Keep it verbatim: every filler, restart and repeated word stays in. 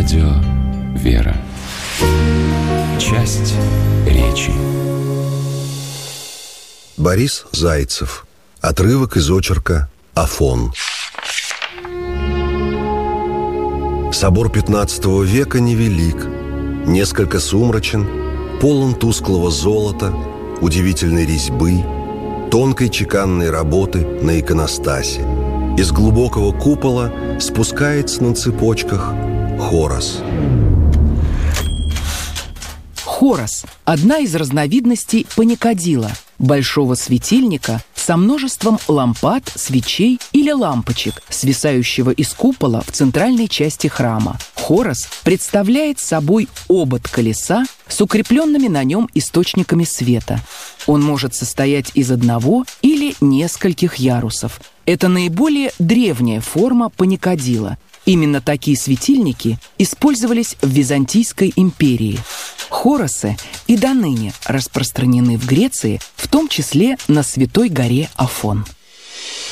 Радио «Вера». Часть речи. Борис Зайцев. Отрывок из очерка «Афон». Собор пятнадцатого века невелик, несколько сумрачен, полон тусклого золота, удивительной резьбы, тонкой чеканной работы на иконостасе. Из глубокого купола спускается на цепочках хорос. Хорос – одна из разновидностей паникадила, большого светильника со множеством лампад, свечей или лампочек, свисающего из купола в центральной части храма. Хорос представляет собой обод колеса с укрепленными на нем источниками света. Он может состоять из одного или нескольких ярусов. Это наиболее древняя форма паникадила. Именно такие светильники использовались в Византийской империи. Хоросы и доныне распространены в Греции, в том числе на Святой горе Афон.